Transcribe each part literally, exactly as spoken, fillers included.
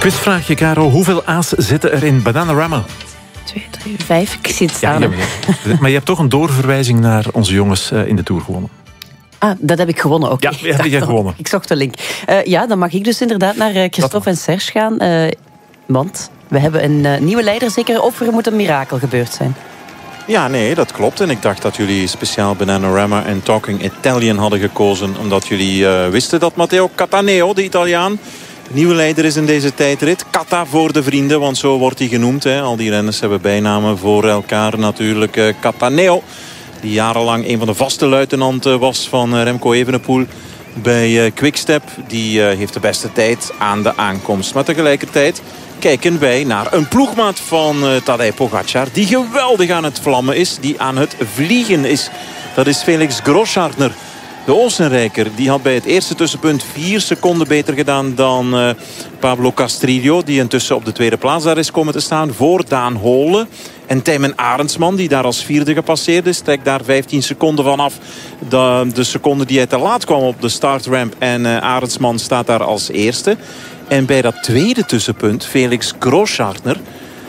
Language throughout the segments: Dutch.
Quizvraagje, Caro. Hoeveel A's zitten er in Bananarama? Twee, drie, vijf. Ik zie het staan. Ja, ja, maar je hebt toch een doorverwijzing naar onze jongens in de Tour gewonnen. Ah, dat heb ik gewonnen ook. Okay. Ja, die heb je gewonnen. Ik zocht de link. Uh, ja, dan mag ik dus inderdaad naar Christophe en Serge gaan. Uh, want we hebben een uh, nieuwe leider zeker. Of er moet een mirakel gebeurd zijn. Ja, nee, dat klopt. En ik dacht dat jullie speciaal Bananarama en Talking Italian hadden gekozen. Omdat jullie uh, wisten dat Matteo Cattaneo, de Italiaan, de nieuwe leider is in deze tijdrit. Cata voor de vrienden, want zo wordt hij genoemd. Hè. Al die renners hebben bijnamen voor elkaar natuurlijk. Uh, Cattaneo, die jarenlang een van de vaste luitenanten was van uh, Remco Evenepoel bij uh, Quickstep. Die uh, heeft de beste tijd aan de aankomst. Maar tegelijkertijd kijken wij naar een ploegmaat van uh, Tadej Pogacar, die geweldig aan het vlammen is, die aan het vliegen is. Dat is Felix Großschartner, de Oostenrijker. Die had bij het eerste tussenpunt vier seconden beter gedaan dan uh, Pablo Castrillo, die intussen op de tweede plaats daar is komen te staan, voor Daan Hole. En Tijmen Arendsman, die daar als vierde gepasseerd is, trekt daar vijftien seconden van af. De, de seconde die hij te laat kwam op de startramp. En uh, Arendsman staat daar als eerste. En bij dat tweede tussenpunt, Felix Großschartner,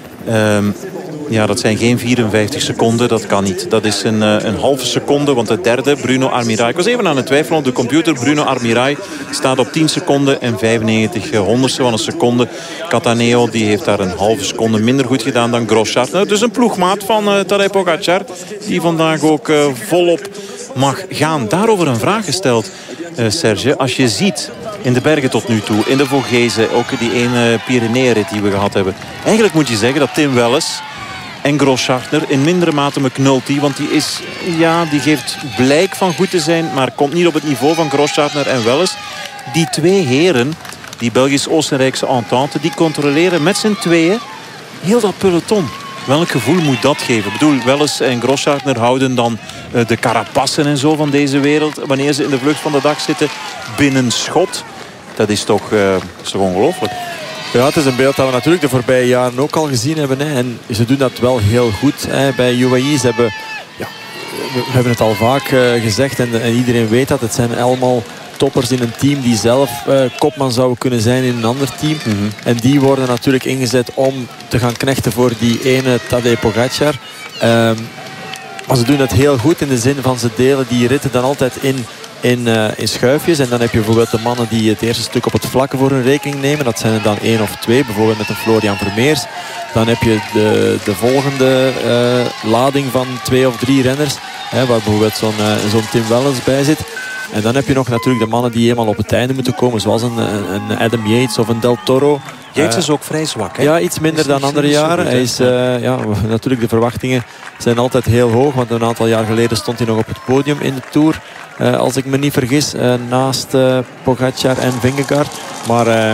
Um, ja, dat zijn geen vierenvijftig seconden, dat kan niet. Dat is een, uh, een halve seconde, want de derde, Bruno Armirail. Ik was even aan het twijfelen op de computer. Bruno Armirail staat op tien seconden en vijfennegentig honderdste van een seconde. Cattaneo, die heeft daar een halve seconde minder goed gedaan dan Großschartner. Dus een ploegmaat van uh, Tadej Pogacar, die vandaag ook uh, volop mag gaan. Daarover een vraag gesteld, uh, Serge. Als je ziet in de bergen tot nu toe, in de Vogezen, ook die ene Pyreneeënrit die we gehad hebben. Eigenlijk moet je zeggen dat Tim Welles en Großschartner in mindere mate McNulty, want die is, ja, die geeft blijk van goed te zijn, maar komt niet op het niveau van Großschartner en Welles. Die twee heren, die Belgisch-Oostenrijkse entente, die controleren met z'n tweeën heel dat peloton. Welk gevoel moet dat geven? Ik bedoel, Welles en Großschartner houden dan uh, de Carapassen en zo van deze wereld, wanneer ze in de vlucht van de dag zitten, binnen schot. Dat is toch, uh, is toch ongelooflijk? Ja, het is een beeld dat we natuurlijk de voorbije jaren ook al gezien hebben. Hè. En ze doen dat wel heel goed hè. Bij U A E. Ze hebben, ja, we hebben het al vaak uh, gezegd en, en iedereen weet dat. Het zijn allemaal toppers in een team die zelf uh, kopman zouden kunnen zijn in een ander team. Mm-hmm. En die worden natuurlijk ingezet om te gaan knechten voor die ene Tadej Pogacar. Um, maar ze doen het heel goed in de zin van ze delen die ritten dan altijd in... In, uh, in schuifjes. En dan heb je bijvoorbeeld de mannen die het eerste stuk op het vlakke voor hun rekening nemen. Dat zijn er dan één of twee. Bijvoorbeeld met een Florian Vermeers. Dan heb je de, de volgende uh, lading van twee of drie renners. Hè, waar bijvoorbeeld zo'n uh, zo'n Tim Wellens bij zit. En dan heb je nog natuurlijk de mannen die helemaal op het einde moeten komen. Zoals een, een Adam Yates of een Del Toro. Yates is ook vrij zwak, hè? Ja, iets minder dan andere jaren. Hij is, uh, ja, natuurlijk de verwachtingen zijn altijd heel hoog. Want een aantal jaar geleden stond hij nog op het podium in de Tour. Uh, als ik me niet vergis, uh, naast uh, Pogacar en Vingegaard. Maar uh,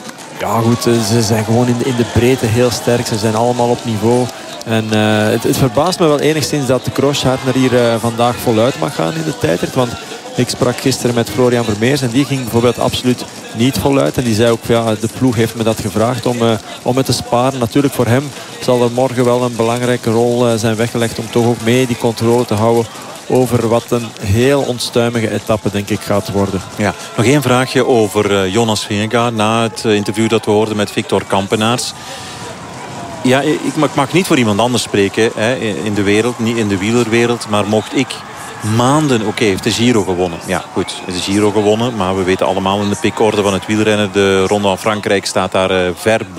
ja goed, uh, ze zijn gewoon in de, in de breedte heel sterk. Ze zijn allemaal op niveau. En uh, het, het verbaast me wel enigszins dat de Großschartner hier uh, vandaag voluit mag gaan in de tijdrit. Want ik sprak gisteren met Florian Vermeers en die ging bijvoorbeeld absoluut niet voluit. En die zei ook, ja, de ploeg heeft me dat gevraagd om, uh, om het te sparen. Natuurlijk voor hem zal er morgen wel een belangrijke rol uh, zijn weggelegd om toch ook mee die controle te houden over wat een heel onstuimige etappe, denk ik, gaat worden. Ja, nog één vraagje over uh, Jonas Vingegaard na het uh, interview dat we hoorden met Victor Kampenaerts. Ja, ik, ik mag niet voor iemand anders spreken hè, in de wereld, niet in de wielerwereld, maar mocht ik maanden... Oké, okay, heeft de Giro gewonnen. Ja, goed, heeft de Giro gewonnen, maar we weten allemaal in de pikorde van het wielrennen, de Ronde van Frankrijk staat daar uh, ver